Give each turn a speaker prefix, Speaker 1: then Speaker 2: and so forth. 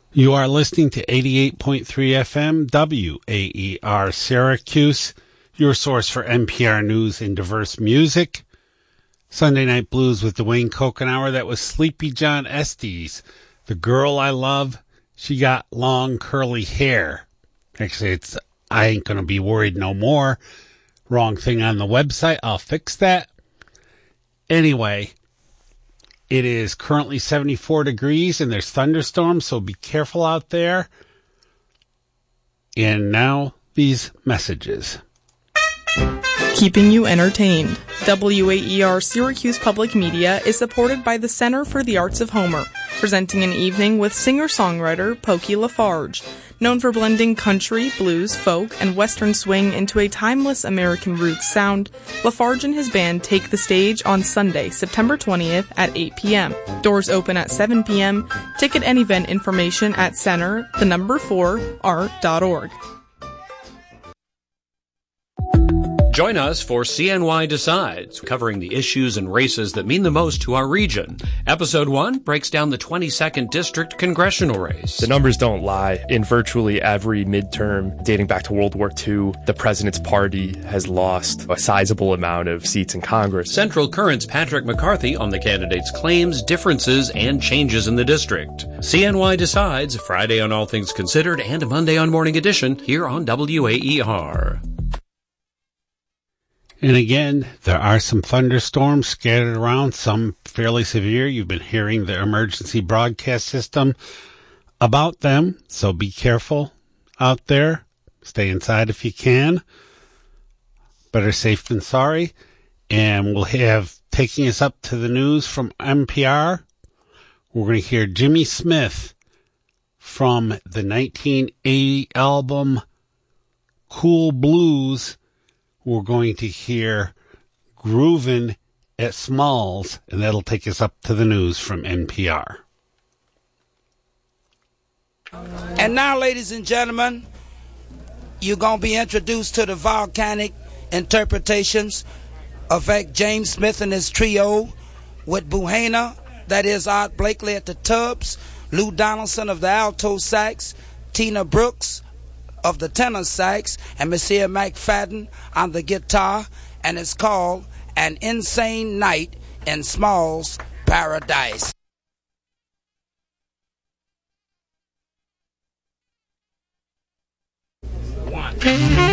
Speaker 1: You are listening to 88.3 FM WAER Syracuse, your source for NPR news and diverse music. Sunday Night Blues with Dwayne Kokenauer. That was Sleepy John Estes. The Girl I Love, she got long curly hair. Actually, I ain't gonna be worried no more. Wrong thing on the website. I'll fix that. Anyway, it is currently 74 degrees and there's thunderstorms, so be careful out there. And now, these messages.
Speaker 2: Keeping you entertained. WAER Syracuse Public Media is supported by the Center for the Arts of Homer, presenting an evening with singer-songwriter Pokey LaFarge. Known for blending country, blues, folk, and western swing into a timeless American roots sound, LaFarge and his band take the stage on Sunday, September 20th at 8 p.m. Doors open at 7 p.m. Ticket and event information at center4art.org.
Speaker 3: Join us for CNY Decides, covering the issues and races that mean the most to our region. Episode 1 breaks down the 22nd District congressional race.
Speaker 4: The numbers don't lie. In virtually every midterm dating back to World War II, the president's party has lost a sizable amount of seats in Congress.
Speaker 3: Central Current's Patrick McCarthy on the candidates' claims, differences, and changes in the district. CNY Decides, Friday on All Things Considered and Monday on Morning Edition, here on WAER.
Speaker 1: And again, there are some thunderstorms scattered around, some fairly severe. You've been hearing the emergency broadcast system about them, so be careful out there. Stay inside if you can. Better safe than sorry. And we'll have, taking us up to the news from NPR, we're going to hear Jimmy Smith from the 1980 album Cool Blues. We're going to hear Groovin' at Smalls, and that'll take us up to the news from NPR.
Speaker 5: And now, ladies and gentlemen, you're going to be introduced to the volcanic interpretations of James Smith and his trio with Buhana, that is Art Blakely at the tubs, Lou Donaldson of the alto sax, Tina Brooks of the tenor sax, and Monsieur McFadden on the guitar, and it's called An Insane Night in Small's Paradise. One.